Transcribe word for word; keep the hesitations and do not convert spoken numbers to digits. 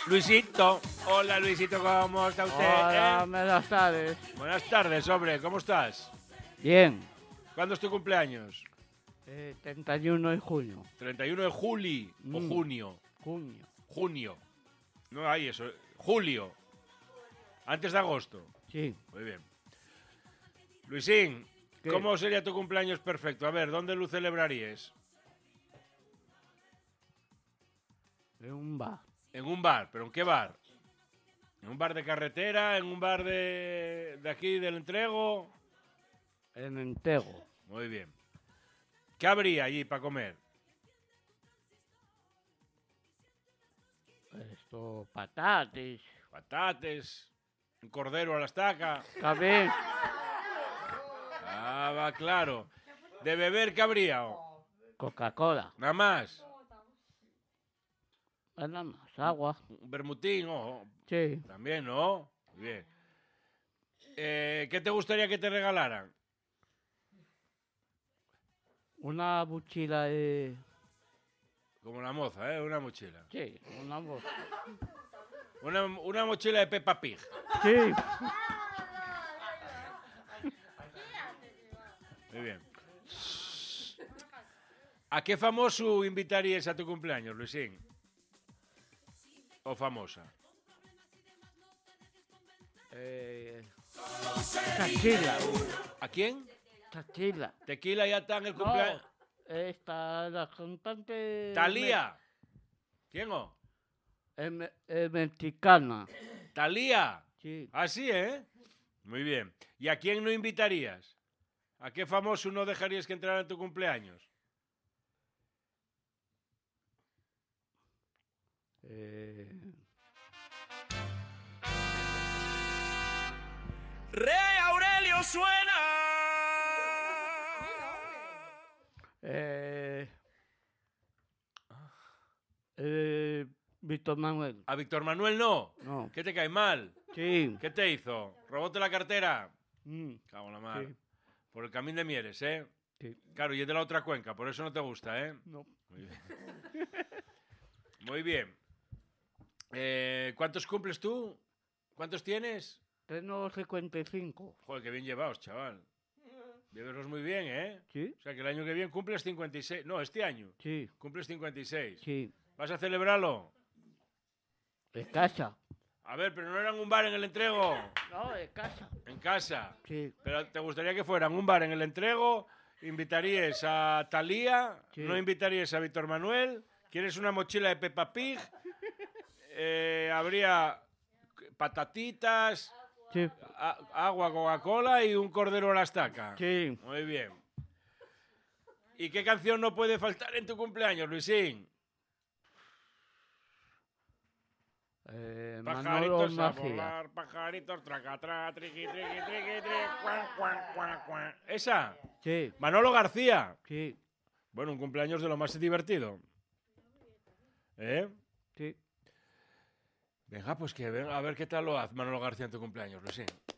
Luisito, hola Luisito, ¿cómo está usted? Hola, eh? buenas tardes. Buenas tardes, hombre, ¿cómo estás? Bien. ¿Cuándo es tu cumpleaños? Eh, treinta y uno de junio. ¿treinta y uno de julio o Mm. junio? Junio. Junio. No hay eso. Julio. Antes de agosto. Sí. Muy bien. Luisín, ¿Qué? ¿cómo sería tu cumpleaños perfecto? A ver, ¿dónde lo celebrarías? En un bar. En un bar, ¿pero en qué bar? ¿En un bar de carretera? ¿En un bar de, de aquí, del Entrego? En Entego. Muy bien. ¿Qué habría allí para comer? Esto, patates. Patates, un cordero a la estaca. También. Ah, va, claro. ¿De beber qué habría? oh? Coca-Cola. Nada más. Nada más. Agua. Un bermutín, oh, Sí. también, ¿no? Muy bien. Eh, ¿Qué te gustaría que te regalaran? Una mochila de... Como la moza, ¿eh? Una mochila. Sí, una mo- Una, una mochila de Peppa Pig. Sí. Muy bien. ¿A qué famoso invitarías a tu cumpleaños, Luisín? ¿O famosa? Eh... Tequila. ¿A quién? Tequila. Tequila ya está en el No, cumpleaños. esta, la cantante... ¿Talía? ¿Quién o? Es me- es mexicana. ¿Talía? Sí. Así, ¿eh? Muy bien. ¿Y a quién no invitarías? ¿A qué famoso no dejarías que entrara en tu cumpleaños? Eh... Rey Aurelio suena. Eh... Eh... Víctor Manuel. ¿A Víctor Manuel no? No. ¿Qué te cae mal? Sí. ¿Qué te hizo? ¿Robóte la cartera? Mm, Cago en la mar. sí. Por el camino de Mieres, ¿eh? Sí. Claro, y es de la otra cuenca, por eso no te gusta, ¿eh? No. Muy bien. Muy bien. Eh, ¿Cuántos cumples tú? ¿Cuántos tienes? Tengo cincuenta y cinco. Joder, qué bien llevados, chaval. Vives muy bien, ¿eh? ¿Sí? O sea, que el año que viene cumples cincuenta y seis. No, este año. Sí. Cumples cincuenta y seis. Sí. ¿Vas a celebrarlo? De casa. A ver, pero no era en un bar en el Entrego. No, de casa. En casa. Sí. Pero ¿te gustaría que fuera en un bar en el Entrego? ¿Invitarías a Talía? Sí. ¿No invitarías a Víctor Manuel? ¿Quieres una mochila de Peppa Pig? Eh, habría patatitas, Sí. a- agua, Coca-Cola y un cordero a la estaca. Sí. Muy bien. ¿Y qué canción no puede faltar en tu cumpleaños, Luisín? Eh, Manolo Pajaritos a Macía. volar, pajaritos, traca, tra, triqui, triqui, triqui, tri, cuan, cuan, cuan, cuan. ¿Esa? Sí. Manolo García. Sí. Bueno, un cumpleaños de lo más divertido. ¿Eh? Sí. Venga, pues que venga, a ver qué tal lo hace Manolo García en tu cumpleaños, Luisín.